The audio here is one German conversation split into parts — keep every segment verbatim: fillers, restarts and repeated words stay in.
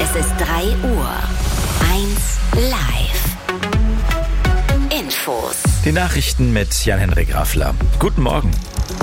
Es ist drei Uhr. eins live. Infos. Die Nachrichten mit Jan-Henrik Raffler. Guten Morgen.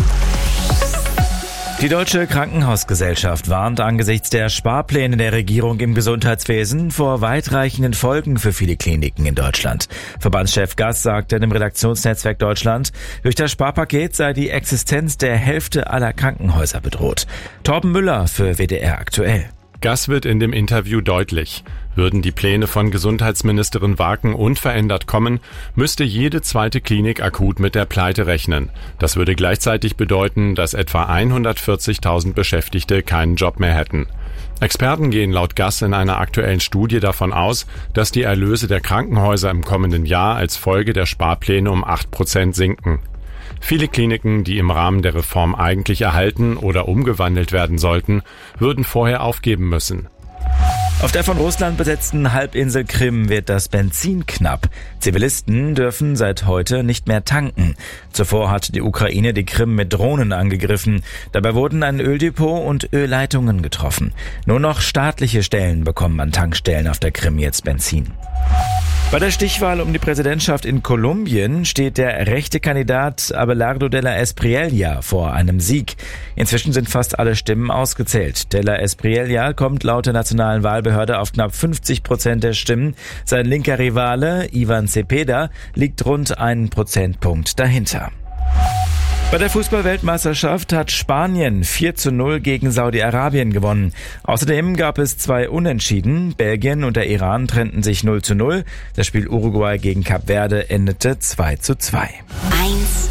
Die Deutsche Krankenhausgesellschaft warnt angesichts der Sparpläne der Regierung im Gesundheitswesen vor weitreichenden Folgen für viele Kliniken in Deutschland. Verbandschef Gass sagte dem Redaktionsnetzwerk Deutschland, durch das Sparpaket sei die Existenz der Hälfte aller Krankenhäuser bedroht. Torben Müller für W D R aktuell. Gass wird in dem Interview deutlich. Würden die Pläne von Gesundheitsministerin Waken unverändert kommen, müsste jede zweite Klinik akut mit der Pleite rechnen. Das würde gleichzeitig bedeuten, dass etwa hundertvierzigtausend Beschäftigte keinen Job mehr hätten. Experten gehen laut Gass in einer aktuellen Studie davon aus, dass die Erlöse der Krankenhäuser im kommenden Jahr als Folge der Sparpläne um acht Prozent sinken. Viele Kliniken, die im Rahmen der Reform eigentlich erhalten oder umgewandelt werden sollten, würden vorher aufgeben müssen. Auf der von Russland besetzten Halbinsel Krim wird das Benzin knapp. Zivilisten dürfen seit heute nicht mehr tanken. Zuvor hatte die Ukraine die Krim mit Drohnen angegriffen. Dabei wurden ein Öldepot und Ölleitungen getroffen. Nur noch staatliche Stellen bekommen an Tankstellen auf der Krim jetzt Benzin. Bei der Stichwahl um die Präsidentschaft in Kolumbien steht der rechte Kandidat Abelardo de la Espriella vor einem Sieg. Inzwischen sind fast alle Stimmen ausgezählt. De la Espriella kommt laut der nationalen Wahlbehörde auf knapp fünfzig Prozent der Stimmen. Sein linker Rivale Ivan Cepeda liegt rund einen Prozentpunkt dahinter. Bei der Fußball-Weltmeisterschaft hat Spanien vier zu null gegen Saudi-Arabien gewonnen. Außerdem gab es zwei Unentschieden. Belgien und der Iran trennten sich null zu null. Das Spiel Uruguay gegen Kap Verde endete zwei zu zwei. eins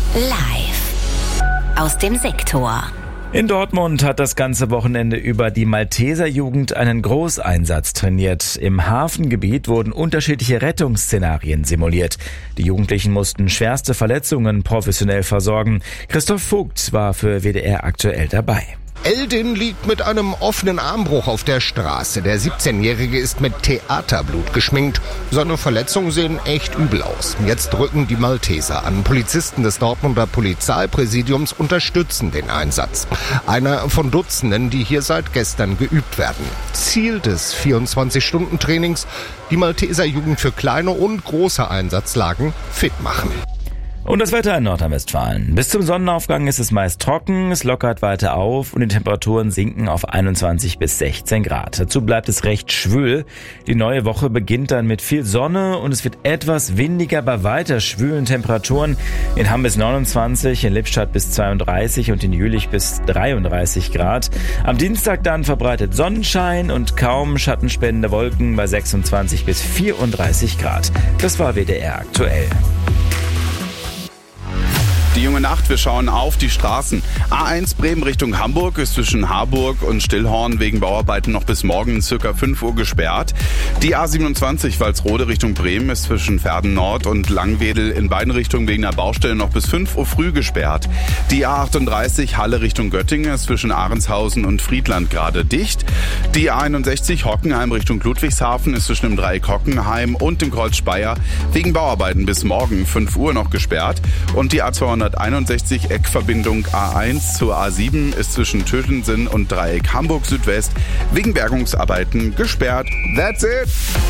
live. Aus dem Sektor. In Dortmund hat das ganze Wochenende über die Malteser Jugend einen Großeinsatz trainiert. Im Hafengebiet wurden unterschiedliche Rettungsszenarien simuliert. Die Jugendlichen mussten schwerste Verletzungen professionell versorgen. Christoph Vogt war für W D R aktuell dabei. Eldin liegt mit einem offenen Armbruch auf der Straße. Der siebzehnjährige ist mit Theaterblut geschminkt. Seine Verletzungen sehen echt übel aus. Jetzt rücken die Malteser an. Polizisten des Dortmunder Polizeipräsidiums unterstützen den Einsatz. Einer von Dutzenden, die hier seit gestern geübt werden. Ziel des vierundzwanzig-Stunden-Trainings, die Malteser Jugend für kleine und große Einsatzlagen fit machen. Und das Wetter in Nordrhein-Westfalen. Bis zum Sonnenaufgang ist es meist trocken, es lockert weiter auf und die Temperaturen sinken auf einundzwanzig bis sechzehn Grad. Dazu bleibt es recht schwül. Die neue Woche beginnt dann mit viel Sonne und es wird etwas windiger bei weiter schwülen Temperaturen. In Hamm bis neunundzwanzig, in Lippstadt bis zweiunddreißig und in Jülich bis dreiunddreißig Grad. Am Dienstag dann verbreitet Sonnenschein und kaum schattenspendende Wolken bei sechsundzwanzig bis vierunddreißig Grad. Das war W D R aktuell. Die junge Nacht, wir schauen auf die Straßen. A eins Bremen Richtung Hamburg ist zwischen Harburg und Stillhorn wegen Bauarbeiten noch bis morgen circa fünf Uhr gesperrt. Die A siebenundzwanzig Walsrode Richtung Bremen ist zwischen Verden Nord und Langwedel in beiden Richtungen wegen der Baustelle noch bis fünf Uhr früh gesperrt. Die A achtunddreißig Halle Richtung Göttingen ist zwischen Ahrenshausen und Friedland gerade dicht. Die A einundsechzig Hockenheim Richtung Ludwigshafen ist zwischen dem Dreieck Hockenheim und dem Kreuz Speyer wegen Bauarbeiten bis morgen fünf Uhr noch gesperrt. Und die A zweihunderteinundsechzig Eckverbindung A eins zur A sieben ist zwischen Tötensen und Dreieck Hamburg Südwest wegen Bergungsarbeiten gesperrt. That's it!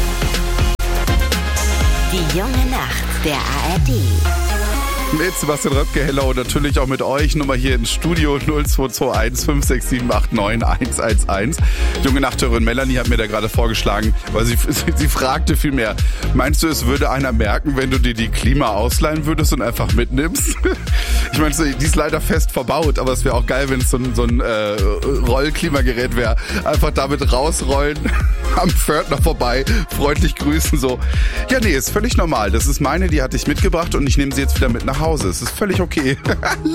Die junge Nacht der A R D. Mit Sebastian Röpke, hello, und natürlich auch mit euch. Nummer hier ins Studio null zwei zwei eins fünf sechs sieben acht neun eins eins eins. Junge Nachthörerin Melanie hat mir da gerade vorgeschlagen, weil sie, sie, sie fragte vielmehr, meinst du, es würde einer merken, wenn du dir die Klima ausleihen würdest und einfach mitnimmst? Ich meine, die ist leider fest verbaut, aber es wäre auch geil, wenn es so ein, so ein äh, Rollklimagerät wäre. Einfach damit rausrollen, am Pförtner vorbei, freundlich grüßen, so. Ja, nee, ist völlig normal. Das ist meine, die hatte ich mitgebracht und ich nehme sie jetzt wieder mit nach Hause. Es ist völlig okay.